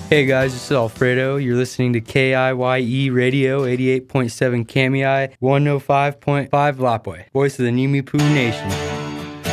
Hey guys, this is Alfredo. You're listening to KIYE Radio, 88.7 Kamiai, 105.5 Lapwai, voice of the Nimipu Nation.